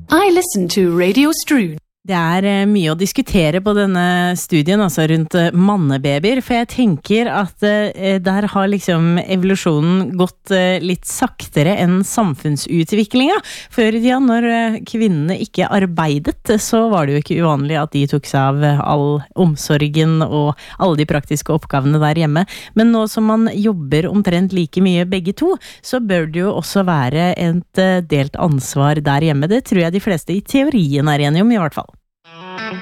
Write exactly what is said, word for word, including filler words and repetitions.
I listen to Radio Strood. Det er mye å diskutere på denne studien, altså rundt mannebabyer, for jeg tenker at eh, der har liksom evolusjonen gått eh, litt saktere enn samfunnsutviklingen. Før i tida, når eh, kvinnene ikke arbeidet, så var det jo ikke uvanlig at de tok seg av all omsorgen og alle de praktiske oppgavene der hjemme. Men nå som man jobber omtrent like mye begge to, så bør det jo også være et eh, delt ansvar der hjemme. Det tror jeg de fleste i teorien er enige om i hvert fall.